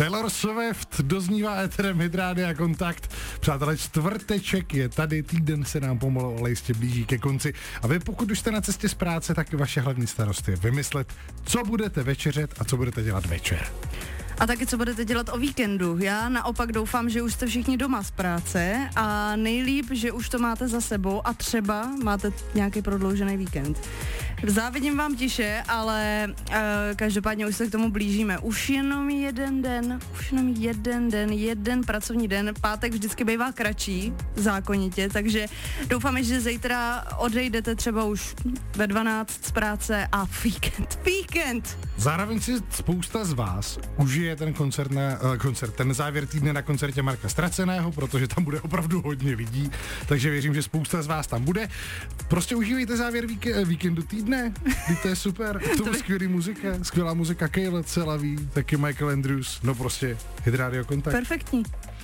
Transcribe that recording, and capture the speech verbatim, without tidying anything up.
Taylor Swift doznívá éterem Hydrádia Kontakt. Přátelé, čtvrteček je tady, týden se nám pomalu, ale jistě blíží ke konci. A vy, pokud už jste na cestě z práce, tak vaše hlavní starost je vymyslet, co budete večeřet a co budete dělat večer. A taky, co budete dělat o víkendu. Já naopak doufám, že už jste všichni doma z práce a nejlíp, že už to máte za sebou a třeba máte nějaký prodloužený víkend. Závidím vám tiše, ale uh, každopádně už se k tomu blížíme. Už jenom jeden den, už jenom jeden den, jeden pracovní den. Pátek vždycky bývá kratší, zákonitě, takže doufáme, že zítra odejdete třeba už ve dvanáct z práce a víkend, víkend. Zároveň si spousta z vás užije ten koncert, na, uh, koncert, ten závěr týdne na koncertě Marka Ztraceného, protože tam bude opravdu hodně lidí, takže věřím, že spousta z vás tam bude. Prostě užívejte závěr víke, víkendu týdne, to je super, to je skvělý muzika, skvělá muzika Kejle, Celaví, taky Michael Andrews, no prostě Hydrádio Kontakt. Perfektní.